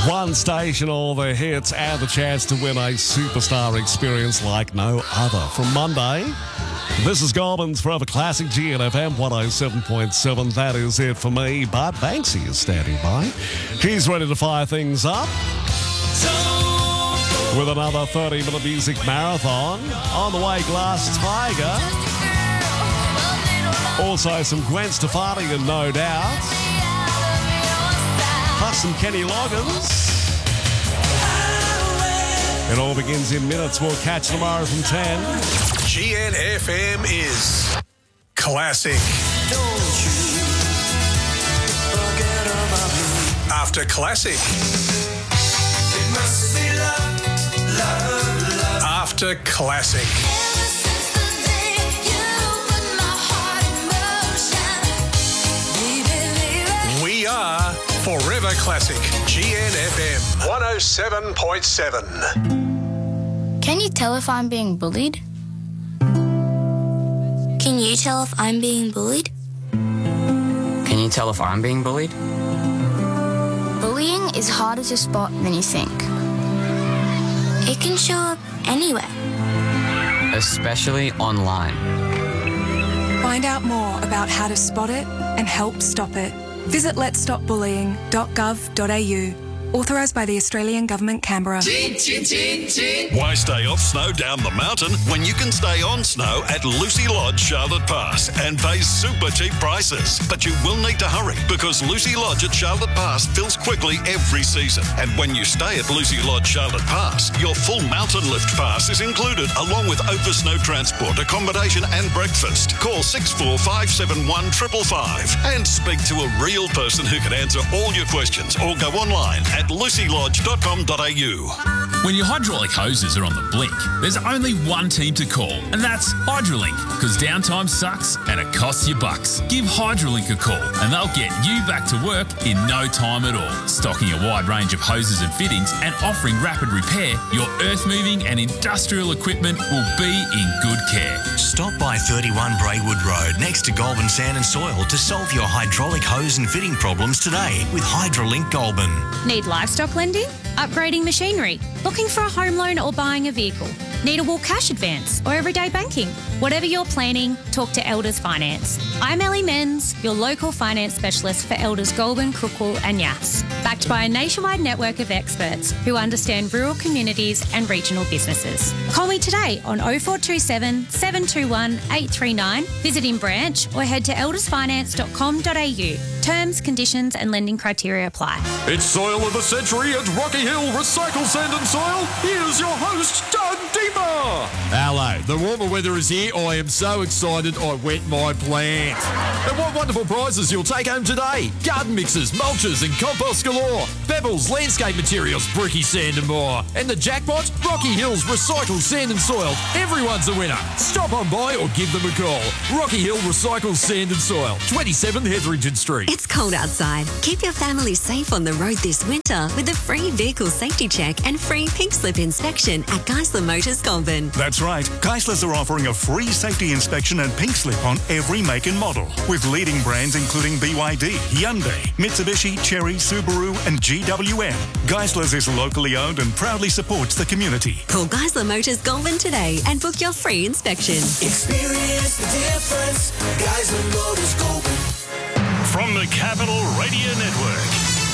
One station, all the hits, and the chance to win a superstar experience like no other. From Monday, this is Goulburn's Forever Classic, GNFM 107.7. That is it for me, but Banksy is standing by. He's ready to fire things up with another 30-minute music marathon. On the way, Glass Tiger. Also some Gwen Stefani and No Doubt. Plus some Kenny Loggins. It all begins in minutes. We'll catch you tomorrow from 10. GNFM is classic. After classic. It must be love, love, love. After classic. We are Forever Classic. GNFM 107.7. Can you tell if I'm being bullied? Can you tell if I'm being bullied? Can you tell if I'm being bullied? Bullying is harder to spot than you think. It can show up anywhere. Especially online. Find out more about how to spot it and help stop it. Visit letsstopbullying.gov.au. Authorised by the Australian Government, Canberra. Why stay off snow down the mountain when you can stay on snow at Lucy Lodge, Charlotte Pass and pay super cheap prices? But you will need to hurry because Lucy Lodge at Charlotte Pass fills quickly every season. And when you stay at Lucy Lodge, Charlotte Pass, your full mountain lift pass is included along with over snow transport, accommodation and breakfast. Call 64571 555 and speak to a real person who can answer all your questions or go online at lucylodge.com.au. When your hydraulic hoses are on the blink, there's only one team to call, and that's Hydrolink, because downtime sucks and it costs you bucks. Give Hydrolink a call and they'll get you back to work in no time at all. Stocking a wide range of hoses and fittings and offering rapid repair, your earth-moving and industrial equipment will be in good care. Stop by 31 Braywood Road next to Goulburn Sand and Soil to solve your hydraulic hose and fitting problems today with Hydrolink Goulburn. Need livestock lending? Upgrading machinery? Looking for a home loan or buying a vehicle? Need a cash advance or everyday banking? Whatever you're planning, talk to Elders Finance. I'm Ellie Menz, your local finance specialist for Elders Goulburn, Crookwell and Yass. Backed by a nationwide network of experts who understand rural communities and regional businesses. Call me today on 0427 721 839, visit in branch or head to eldersfinance.com.au. Terms, conditions and lending criteria apply. It's Soil of the Century at Rocky Hill Recycle Sand and Soil. Here's your host, Doug Deemer. Hello, the warmer weather is here. I am so excited I wet my plants. And what wonderful prizes you'll take home today. Garden mixes, mulches and compost galore. Pebbles, landscape materials, bricky sand and more. And the jackpot, Rocky Hills Recycle Sand and Soil. Everyone's a winner. Stop on by or give them a call. Rocky Hill Recycle Sand and Soil, 27 Hetherington Street. It's cold outside. Keep your family safe on the road this winter with a free vehicle safety check and free pink slip inspection at Geisler Motors Goulburn. That's right. Geisler's are offering a free safety inspection and pink slip on every make and model. With leading brands including BYD, Hyundai, Mitsubishi, Chery, Subaru and GWM. Geisler's is locally owned and proudly supports the community. Call Geisler Motors Goulburn today and book your free inspection. Experience the difference. Geisler Motors Goulburn. From the Capital Radio Network.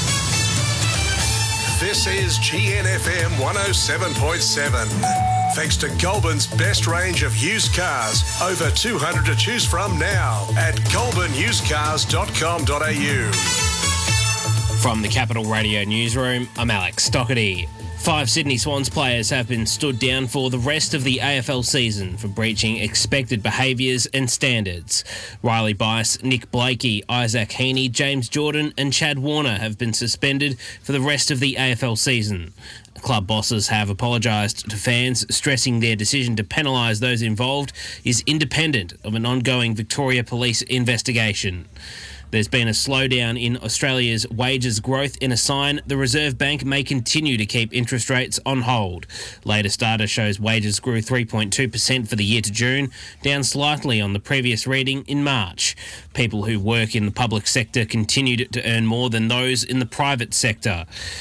This is GNFM 107.7. Thanks to Goulburn's best range of used cars. Over 200 to choose from now at goulburnusedcars.com.au. From the Capital Radio Newsroom, I'm Alex Stockerty. 5 Sydney Swans players have been stood down for the rest of the AFL season for breaching expected behaviours and standards. Riley Bice, Nick Blakey, Isaac Heaney, James Jordan and Chad Warner have been suspended for the rest of the AFL season. Club bosses have apologised to fans, stressing their decision to penalise those involved is independent of an ongoing Victoria Police investigation. There's been a slowdown in Australia's wages growth in a sign the Reserve Bank may continue to keep interest rates on hold. Latest data shows wages grew 3.2% for the year to June, down slightly on the previous reading in March. People who work in the public sector continued to earn more than those in the private sector.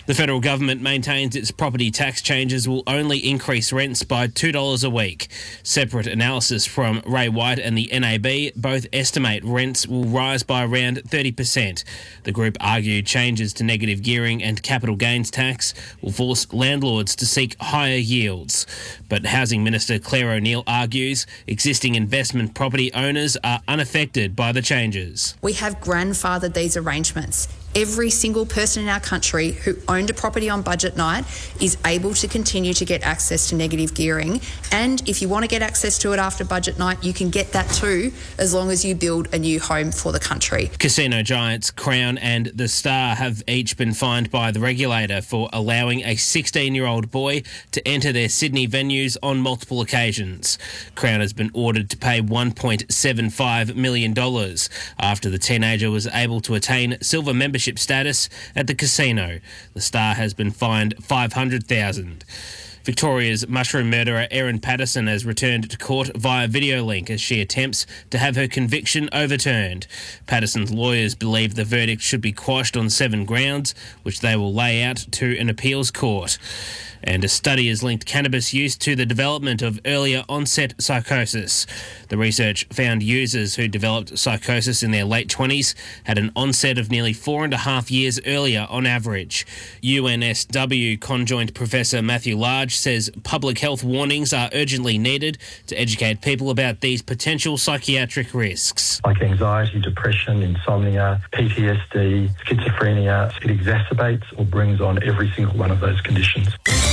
The federal government maintains its property tax changes will only increase rents by $2 a week. Separate analysis from Ray White and the NAB both estimate rents will rise by around 30%. The group argued changes to negative gearing and capital gains tax will force landlords to seek higher yields. But Housing Minister Claire O'Neil argues existing investment property owners are unaffected by the changes. We have grandfathered these arrangements. Every single person in our country who owned a property on budget night is able to continue to get access to negative gearing. And if you want to get access to it after budget night, you can get that too, as long as you build a new home for the country. Casino giants Crown and The Star have each been fined by the regulator for allowing a 16-year-old boy to enter their Sydney venues on multiple occasions. Crown has been ordered to pay $1.75 million after the teenager was able to attain silver membership status at the casino. The Star has been fined $500,000. Victoria's mushroom murderer Erin Patterson has returned to court via video link as she attempts to have her conviction overturned. Patterson's lawyers believe the verdict should be quashed on 7 grounds, which they will lay out to an appeals court. And a study has linked cannabis use to the development of earlier onset psychosis. The research found users who developed psychosis in their late 20s had an onset of nearly 4.5 years earlier on average. UNSW conjoint Professor Matthew Large says public health warnings are urgently needed to educate people about these potential psychiatric risks. Like anxiety, depression, insomnia, PTSD, schizophrenia, it exacerbates or brings on every single one of those conditions.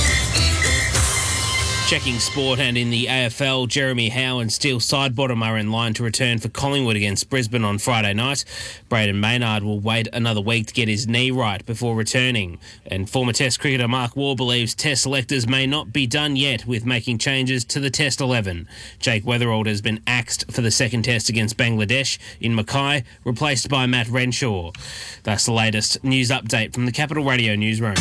Checking sport, and in the AFL, Jeremy Howe and Steele Sidebottom are in line to return for Collingwood against Brisbane on Friday night. Braden Maynard will wait another week to get his knee right before returning. And former Test cricketer Mark Waugh believes Test selectors may not be done yet with making changes to the Test 11. Jake Weatherald has been axed for the second Test against Bangladesh in Mackay, replaced by Matt Renshaw. That's the latest news update from the Capital Radio newsroom.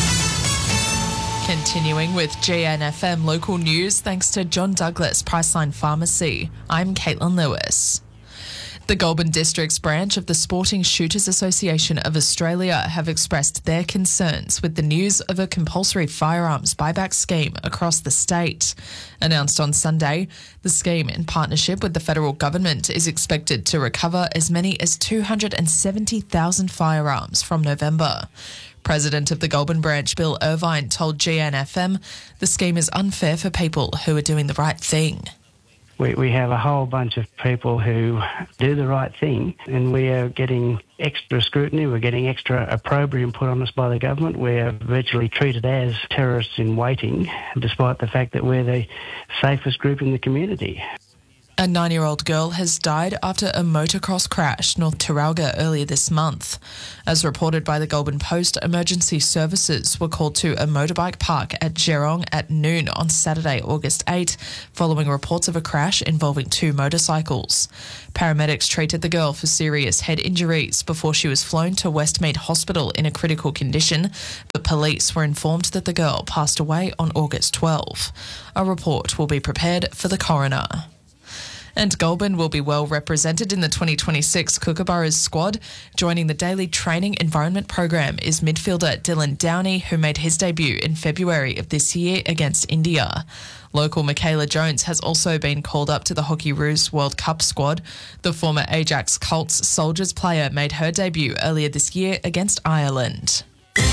Continuing with GNFM local news, thanks to John Douglas Priceline Pharmacy. I'm Caitlin Lewis. The Goulburn District's branch of the Sporting Shooters Association of Australia have expressed their concerns with the news of a compulsory firearms buyback scheme across the state. Announced on Sunday, the scheme, in partnership with the federal government, is expected to recover as many as 270,000 firearms from November. President of the Goulburn branch, Bill Irvine, told GNFM the scheme is unfair for people who are doing the right thing. We have a whole bunch of people who do the right thing, and we are getting extra scrutiny, we're getting extra opprobrium put on us by the government. We're virtually treated as terrorists in waiting, despite the fact that we're the safest group in the community. A 9-year-old girl has died after a motocross crash north Taralga earlier this month. As reported by the Goulburn Post, emergency services were called to a motorbike park at Geelong at noon on Saturday, August 8, following reports of a crash involving 2 motorcycles. Paramedics treated the girl for serious head injuries before she was flown to Westmead Hospital in a critical condition, but police were informed that the girl passed away on August 12. A report will be prepared for the coroner. And Goulburn will be well represented in the 2026 Kookaburras squad. Joining the daily training environment program is midfielder Dylan Downey, who made his debut in February of this year against India. Local Michaela Jones has also been called up to the Hockey Roos World Cup squad. The former Ajax Colts Soldiers player made her debut earlier this year against Ireland.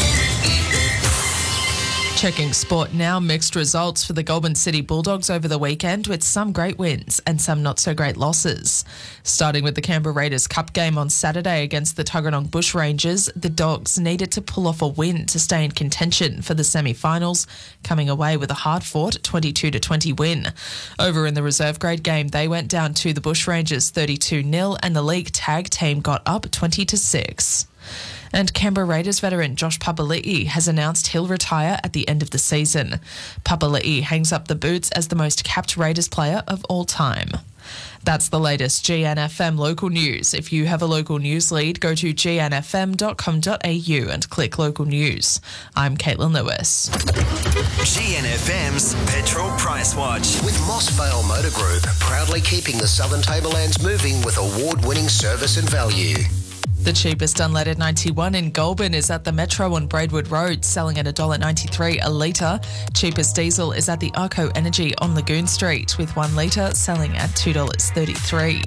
Checking sport now, mixed results for the Goulburn City Bulldogs over the weekend, with some great wins and some not so great losses. Starting with the Canberra Raiders Cup game on Saturday against the Tuggeranong Bushrangers, the Dogs needed to pull off a win to stay in contention for the semi-finals, coming away with a hard-fought 22-20 win. Over in the reserve grade game, they went down to the Bushrangers 32-0 and the league tag team got up 20-6. And Canberra Raiders veteran Josh Papali'i has announced he'll retire at the end of the season. Papali'i hangs up the boots as the most capped Raiders player of all time. That's the latest GNFM local news. If you have a local news lead, go to gnfm.com.au and click local news. I'm Caitlin Lewis. GNFM's Petrol Price Watch. With Moss Vale Motor Group, proudly keeping the Southern Tablelands moving with award-winning service and value. The cheapest unleaded 91 in Goulburn is at the Metro on Braidwood Road, selling at $1.93 a litre. Cheapest diesel is at the Arco Energy on Lagoon Street, with 1 litre selling at $2.33.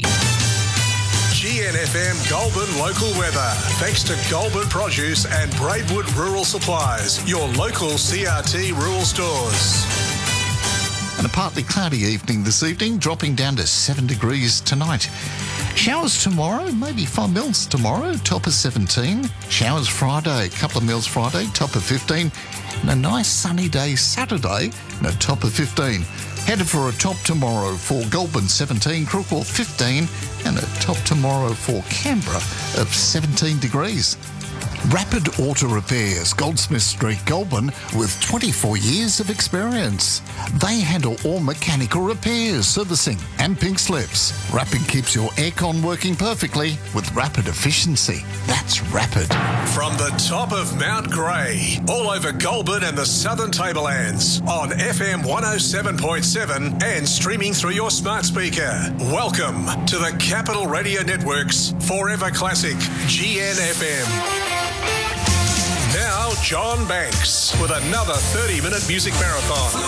GNFM Goulburn local weather. Thanks to Goulburn Produce and Braidwood Rural Supplies, your local CRT rural stores. And a partly cloudy evening this evening, dropping down to 7 degrees tonight. Showers tomorrow, maybe 5 mils tomorrow, top of 17. Showers Friday, a couple of mils Friday, top of 15. And a nice sunny day Saturday, and a top of 15. Headed for a top tomorrow for Goulburn 17, Crookwell 15, and a top tomorrow for Canberra of 17 degrees. Rapid Auto Repairs, Goldsmith Street, Goulburn, with 24 years of experience. They handle all mechanical repairs, servicing and pink slips. Rapid keeps your aircon working perfectly with rapid efficiency. That's Rapid. From the top of Mount Grey, all over Goulburn and the Southern Tablelands, on FM 107.7 and streaming through your smart speaker. Welcome to the Capital Radio Network's Forever Classic, GNFM. Now, John Banks with another 30-minute music marathon.